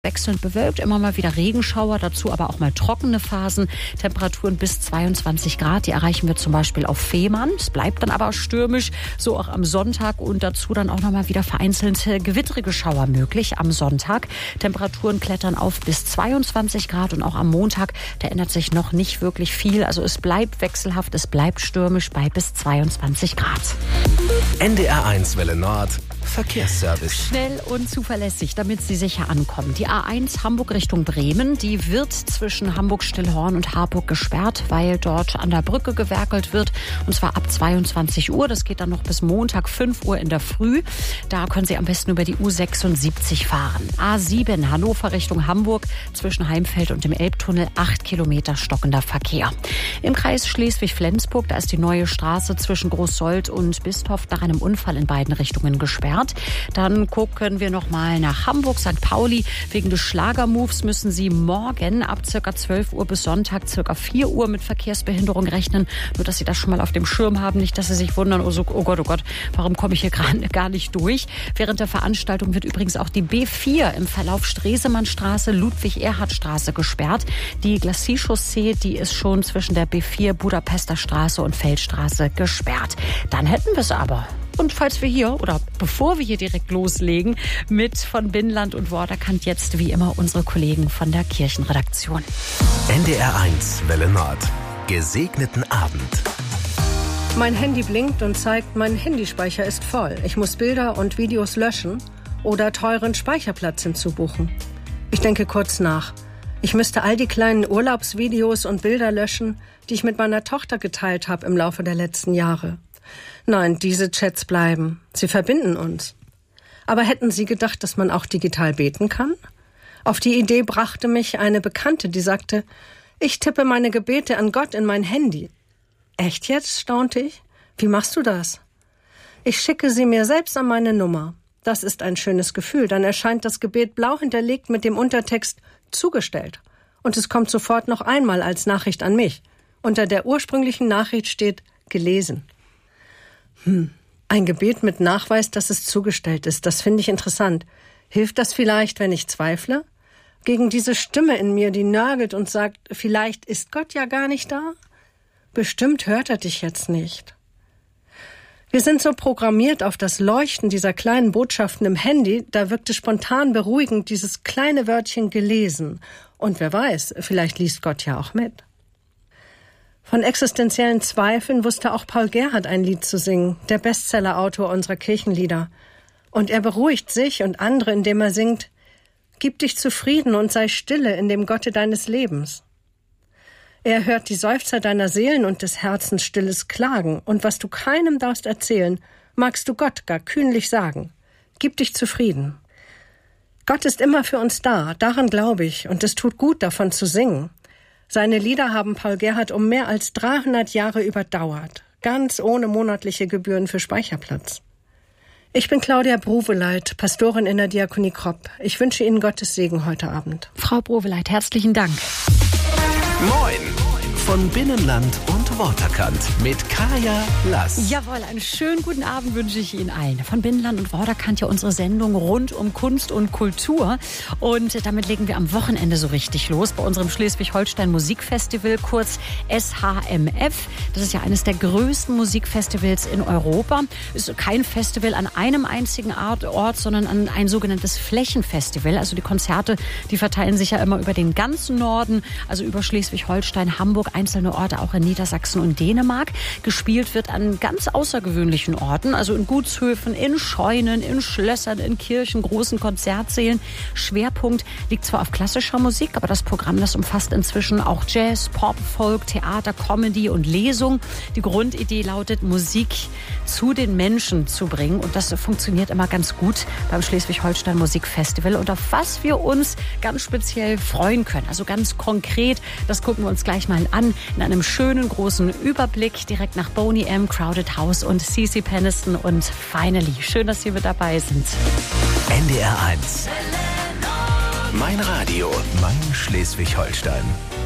Wechselnd bewölkt, immer mal wieder Regenschauer, dazu aber auch mal trockene Phasen. Temperaturen bis 22 Grad, die erreichen wir zum Beispiel auf Fehmarn. Es bleibt dann aber stürmisch, so auch am Sonntag und dazu dann auch noch mal wieder vereinzelt gewittrige Schauer möglich am Sonntag. Temperaturen klettern auf bis 22 Grad und auch am Montag, da ändert sich noch nicht wirklich viel. Also es bleibt wechselhaft, es bleibt stürmisch bei bis 22 Grad. NDR1 Welle Nord. Verkehrsservice. Schnell und zuverlässig, damit Sie sicher ankommen. Die A1 Hamburg Richtung Bremen, die wird zwischen Hamburg-Stillhorn und Harburg gesperrt, weil dort an der Brücke gewerkelt wird. Und zwar ab 22 Uhr. Das geht dann noch bis Montag 5 Uhr in der Früh. Da können Sie am besten über die U76 fahren. A7 Hannover Richtung Hamburg zwischen Heimfeld und dem Elbtunnel 8 Kilometer stockender Verkehr. Im Kreis Schleswig-Flensburg, da ist die neue Straße zwischen Großsold und Bistorf nach einem Unfall in beiden Richtungen gesperrt. Dann gucken wir noch mal nach Hamburg, St. Pauli. Wegen des Schlagermoves müssen Sie morgen ab ca. 12 Uhr bis Sonntag ca. 4 Uhr mit Verkehrsbehinderung rechnen. Nur, dass Sie das schon mal auf dem Schirm haben. Nicht, dass Sie sich wundern, oh Gott, warum komme ich hier gar nicht durch? Während der Veranstaltung wird übrigens auch die B4 im Verlauf Stresemannstraße, Ludwig-Erhard-Straße gesperrt. Die Glacis-Chaussee, die ist schon zwischen der B4, Budapester Straße und Feldstraße gesperrt. Dann hätten wir es aber. Und falls wir hier oder bevor wir hier direkt loslegen mit von Binnenland und Vorderkant jetzt wie immer unsere Kollegen von der Kirchenredaktion. NDR1 Welle Nord. Gesegneten Abend. Mein Handy blinkt und zeigt, mein Handyspeicher ist voll. Ich muss Bilder und Videos löschen oder teuren Speicherplatz hinzubuchen. Ich denke kurz nach. Ich müsste all die kleinen Urlaubsvideos und Bilder löschen, die ich mit meiner Tochter geteilt habe im Laufe der letzten Jahre. Nein, diese Chats bleiben. Sie verbinden uns. Aber hätten Sie gedacht, dass man auch digital beten kann? Auf die Idee brachte mich eine Bekannte, die sagte, ich tippe meine Gebete an Gott in mein Handy. Echt jetzt, staunte ich. Wie machst du das? Ich schicke sie mir selbst an meine Nummer. Das ist ein schönes Gefühl. Dann erscheint das Gebet blau hinterlegt mit dem Untertext zugestellt. Und es kommt sofort noch einmal als Nachricht an mich. Unter der ursprünglichen Nachricht steht gelesen. Ein Gebet mit Nachweis, dass es zugestellt ist, das finde ich interessant. Hilft das vielleicht, wenn ich zweifle? Gegen diese Stimme in mir, die nörgelt und sagt, vielleicht ist Gott ja gar nicht da? Bestimmt hört er dich jetzt nicht. Wir sind so programmiert auf das Leuchten dieser kleinen Botschaften im Handy, da wirkt es spontan beruhigend, dieses kleine Wörtchen gelesen. Und wer weiß, vielleicht liest Gott ja auch mit. Von existenziellen Zweifeln wusste auch Paul Gerhardt ein Lied zu singen, der Bestsellerautor unserer Kirchenlieder. Und er beruhigt sich und andere, indem er singt, gib dich zufrieden und sei stille in dem Gotte deines Lebens. Er hört die Seufzer deiner Seelen und des Herzens stilles Klagen, und was du keinem darfst erzählen, magst du Gott gar kühnlich sagen. Gib dich zufrieden. Gott ist immer für uns da, daran glaube ich, und es tut gut, davon zu singen. Seine Lieder haben Paul Gerhardt um mehr als 300 Jahre überdauert, ganz ohne monatliche Gebühren für Speicherplatz. Ich bin Claudia Bruweleit, Pastorin in der Diakonie Kropp. Ich wünsche Ihnen Gottes Segen heute Abend. Frau Bruweleit, herzlichen Dank. Moin! Von Binnenland und Vorderkant mit Kaya Lass. Jawohl, einen schönen guten Abend wünsche ich Ihnen allen. Von Binnenland und Vorderkant ja unsere Sendung rund um Kunst und Kultur. Und damit legen wir am Wochenende so richtig los bei unserem Schleswig-Holstein Musikfestival, kurz SHMF. Das ist ja eines der größten Musikfestivals in Europa. Ist kein Festival an einem einzigen Ort, sondern an ein sogenanntes Flächenfestival. Also die Konzerte, die verteilen sich ja immer über den ganzen Norden, also über Schleswig-Holstein, Hamburg, einzelne Orte auch in Niedersachsen und Dänemark. Gespielt wird an ganz außergewöhnlichen Orten, also in Gutshöfen, in Scheunen, in Schlössern, in Kirchen, großen Konzertsälen. Schwerpunkt liegt zwar auf klassischer Musik, aber das Programm, das umfasst inzwischen auch Jazz, Pop, Folk, Theater, Comedy und Lesung. Die Grundidee lautet, Musik zu den Menschen zu bringen, und das funktioniert immer ganz gut beim Schleswig-Holstein Musikfestival. Und auf was wir uns ganz speziell freuen können, also ganz konkret, das gucken wir uns gleich mal an in einem schönen großen Überblick direkt nach Boney M, Crowded House und CeCe Peniston und Finally. Schön, dass Sie mit dabei sind. NDR1. Mein Radio, mein Schleswig-Holstein.